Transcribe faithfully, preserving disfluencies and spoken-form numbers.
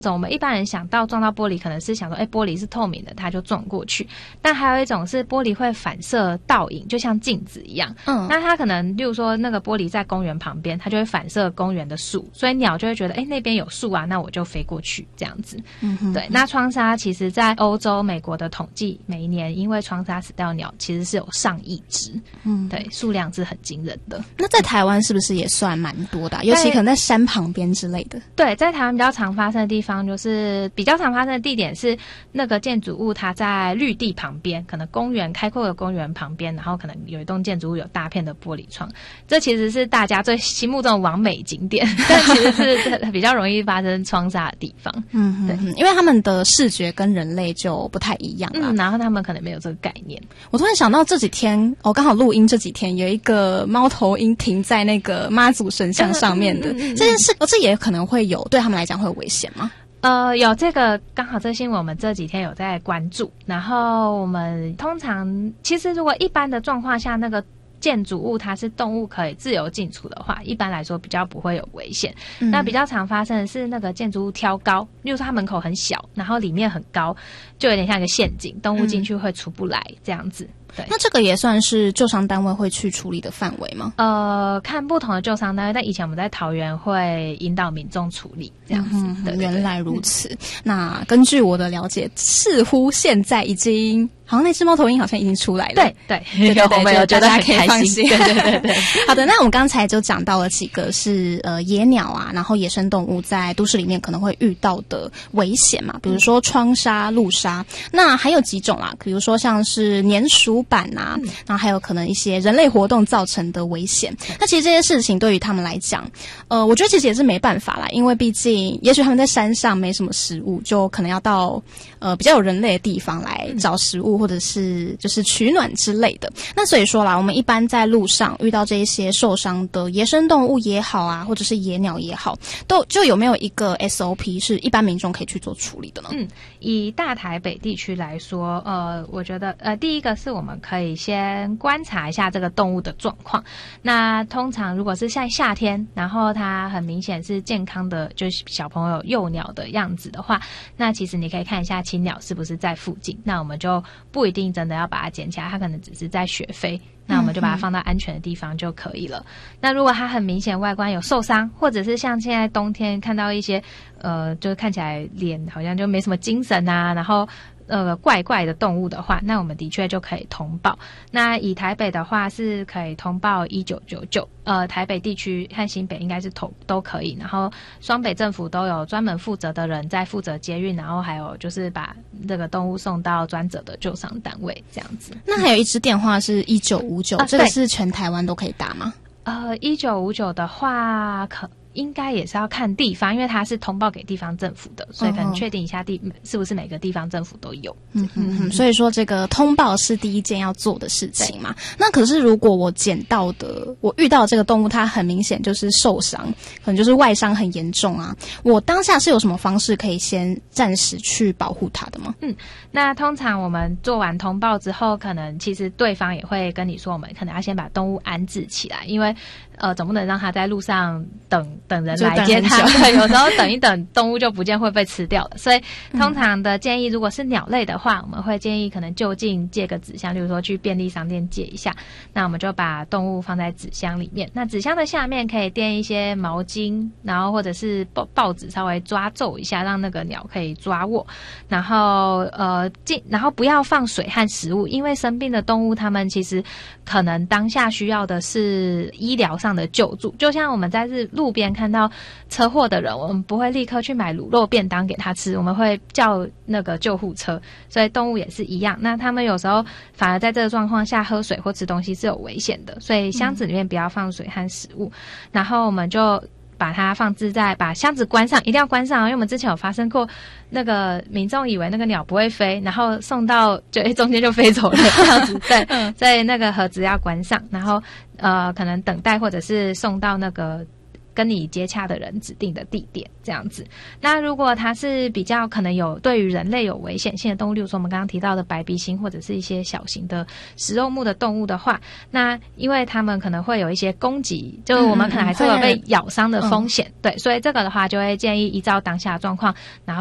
我们一般人想到撞到玻璃可能是想说哎，玻璃是透明的它就撞过去，但还有一种是玻璃会反射倒影，就像镜子一样。嗯，那它可能例如说那个玻璃在公园旁边，它就会反射公园的树，所以鸟就会觉得哎，那边有树啊，那我就飞过去这样子。嗯哼，对。那窗纱其实在欧洲美国的统计，每一年因为窗纱死掉的鸟其实是有上亿只。嗯，对，数量是很惊人的。 那在台湾是不是也算蛮多的、啊、尤其可能在山旁边之类的？ 对，在台湾比较常发生的地方就是比较常发生的地点是那个建筑物它在绿地旁边，可能公园开阔的公园旁边，然后可能有一栋建筑物有大片的玻璃窗，这其实是大家最心目中的完美景点，但其实是比较容易发生窗纱的地方。 嗯，对，因为他们的视觉跟人类就不太一样啦。 嗯，然后他们可能没有这个概念。 我突然想到这几天，我、哦、刚好录音这几天有一个猫头鹰停在那个妈祖神像上面的、嗯嗯嗯嗯、这件事，这也可能会有对他们来讲会有危险吗？ 呃，有这个刚好这新闻我们这几天有在关注，然后我们通常其实如果一般的状况下，那个建筑物它是动物可以自由进出的话，一般来说比较不会有危险、嗯、那比较常发生的是那个建筑物挑高，例如说它门口很小，然后里面很高，就有点像一个陷阱，动物进去会出不来、嗯、这样子。对， 那这个也算是救伤单位会去处理的范围吗？ 呃，看不同的救伤单位，但以前我们在桃园会引导民众处理这样子。嗯、对对对， 原来如此、嗯。那根据我的了解，似乎现在已经好像那只猫头鹰好像已经出来了。 对对对对，我们有觉得很开心。对对对对。 好的，那我们刚才就讲到了几个是呃野鸟啊，然后野生动物在都市里面可能会遇到的危险嘛，比如说窗纱、路杀。那还有几种啦，比如说像是粘鼠板啊、嗯，然后还有可能一些人类活动造成的危险。那其实这些事情对于他们来讲，呃，我觉得其实也是没办法啦，因为毕竟也许他们在山上没什么食物，就可能要到呃比较有人类的地方来找食物，或者是就是取暖之类的。那所以说啦，我们一般在路上遇到这一些受伤的野生动物也好啊，或者是野鸟也好，都就有没有一个 S O P 是一般民众可以去做处理的呢？ 嗯，以大台北地区来说，呃，我觉得呃第一个是我们可以先观察一下这个动物的状况。那通常如果是在夏天，然后它很明显是健康的，就是小朋友幼鸟的样子的话，那其实你可以看一下青鸟是不是在附近。那我们就不一定真的要把它捡起来，它可能只是在学飞，那我们就把它放到安全的地方就可以了。嗯、那如果它很明显外观有受伤，或者是像现在冬天看到一些呃，就是看起来脸好像就没什么精神啊，然后呃怪怪的动物的话，那我们的确就可以通报。那以台北的话是可以通报一九九九，呃，台北地区和新北应该是都都可以。然后双北政府都有专门负责的人在负责接运，然后还有就是把这个动物送到专责的救伤单位这样子。 那还有一支电话是一九五九，这个是全台湾都可以打吗？ 呃，一九五九的话可。应该也是要看地方，因为它是通报给地方政府的，所以可能确定一下地、哦、是不是每个地方政府都有。 嗯嗯嗯。所以说这个通报是第一件要做的事情嘛。那可是如果我捡到的，我遇到这个动物，它很明显就是受伤，可能就是外伤很严重啊。我当下是有什么方式可以先暂时去保护它的吗？ 嗯，那通常我们做完通报之后，可能其实对方也会跟你说，我们可能要先把动物安置起来，因为呃总不能让它在路上等。等人来接它，对，有时候等一等动物就不见，会被吃掉了。所以通常的建议，如果是鸟类的话，我们会建议可能就近借个纸箱，例如说去便利商店借一下，那我们就把动物放在纸箱里面。那纸箱的下面可以垫一些毛巾，然后或者是报报纸稍微抓皱一下，让那个鸟可以抓握。然后呃进，然后不要放水和食物，因为生病的动物它们其实可能当下需要的是医疗上的救助，就像我们在日路边看到车祸的人，我们不会立刻去买卤肉便当给他吃，我们会叫那个救护车。所以动物也是一样，那他们有时候反而在这个状况下喝水或吃东西是有危险的，所以箱子里面不要放水和食物。嗯、然后我们就把它放置在，把箱子关上，一定要关上，因为我们之前有发生过，那个民众以为那个鸟不会飞，然后送到就诶中间就飞走了这样子，对，嗯、所以那个盒子要关上，然后呃可能等待或者是送到那个。 跟你接洽的人指定的地点这样子。那如果它是比较可能有对于人类有危险性的动物，例如说我们刚刚提到的白鼻星或者是一些小型的食肉目的动物的话，那因为它们可能会有一些攻击，就是我们可能还是会有被咬伤的风险、嗯、对，所以这个的话就会建议依照当下的状况，然后